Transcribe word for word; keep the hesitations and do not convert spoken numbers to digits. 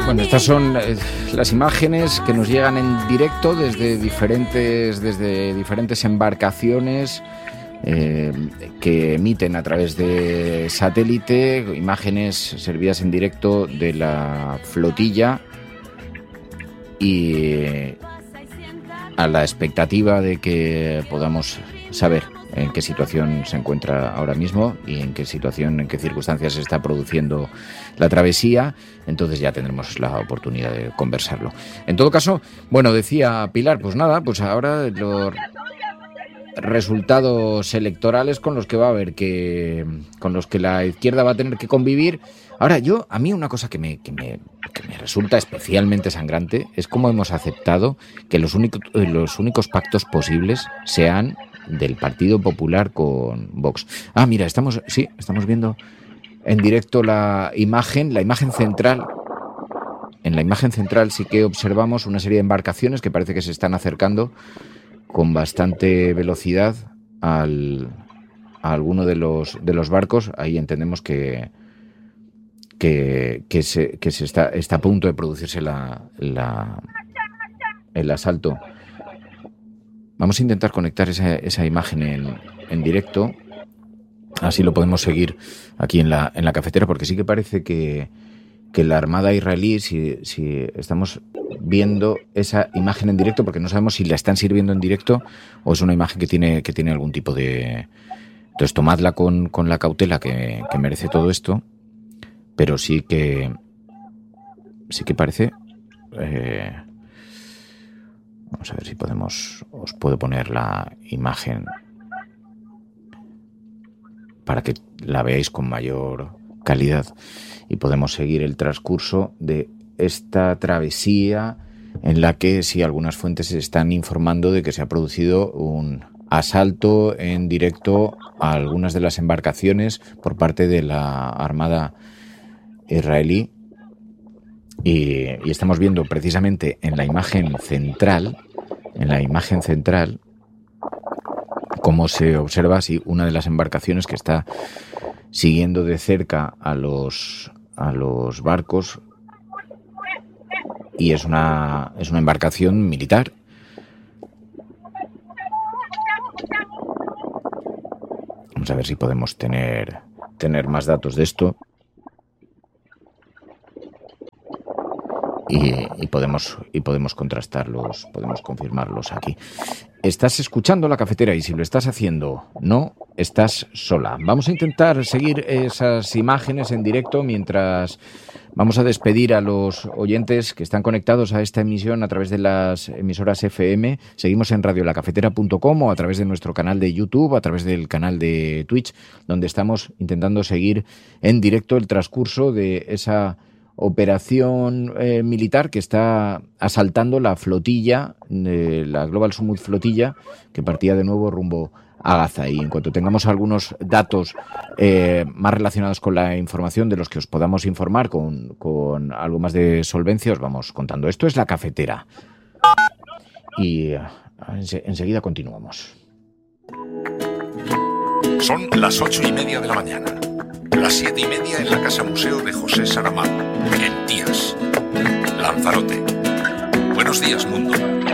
Bueno, estas son eh, las imágenes que nos llegan en directo desde diferentes, desde diferentes embarcaciones eh, que emiten a través de satélite, imágenes servidas en directo de la flotilla y eh, a la expectativa de que podamos saber en qué situación se encuentra ahora mismo y en qué situación, en qué circunstancias se está produciendo la travesía. Entonces ya tendremos la oportunidad de conversarlo. En todo caso, bueno, decía Pilar, pues nada, pues ahora los resultados electorales con los que va a haber que, con los que la izquierda va a tener que convivir. Ahora, yo, a mí una cosa que me, que me, que me resulta especialmente sangrante es cómo hemos aceptado que los únicos, los únicos pactos posibles sean del Partido Popular con Vox. Ah, mira, estamos, sí, estamos viendo en directo la imagen, la imagen central. En la imagen central sí que observamos una serie de embarcaciones que parece que se están acercando con bastante velocidad al, a alguno de los de los barcos. Ahí entendemos que que, que se, que se está, está a punto de producirse la, la, el asalto. Vamos a intentar conectar esa, esa imagen en, en directo. Así lo podemos seguir aquí en la, en la cafetera, porque sí que parece que, que la Armada israelí, si, si estamos viendo esa imagen en directo, porque no sabemos si la están sirviendo en directo o es una imagen que tiene, que tiene algún tipo de... Entonces tomadla con, con la cautela que, que merece todo esto, pero sí que sí que parece... Eh, vamos a ver si podemos... Os puedo poner la imagen para que la veáis con mayor calidad y podemos seguir el transcurso de esta travesía en la que sí algunas fuentes se están informando de que se ha producido un asalto en directo a algunas de las embarcaciones por parte de la Armada israelí y, y estamos viendo precisamente en la imagen central en la imagen central cómo se observa así una de las embarcaciones que está siguiendo de cerca a los a los barcos y es una es una embarcación militar. Vamos a ver si podemos tener tener más datos de esto y, y podemos y podemos contrastarlos, podemos confirmarlos aquí. Estás escuchando La Cafetera y si lo estás haciendo, no estás sola. Vamos a intentar seguir esas imágenes en directo mientras vamos a despedir a los oyentes que están conectados a esta emisión a través de las emisoras F M. Seguimos en radio la cafetera punto com o a través de nuestro canal de YouTube, a través del canal de Twitch, donde estamos intentando seguir en directo el transcurso de esa operación eh, militar que está asaltando la flotilla, eh, la Global Summit flotilla, que partía de nuevo rumbo a Gaza. Y en cuanto tengamos algunos datos eh, más relacionados con la información de los que os podamos informar con, con algo más de solvencia, os vamos contando. Esto es La Cafetera. Y eh, enseguida continuamos. Son las ocho y media de la mañana. Las siete y media en la Casa Museo de José Saramago, en Tías, Lanzarote. Buenos días, mundo.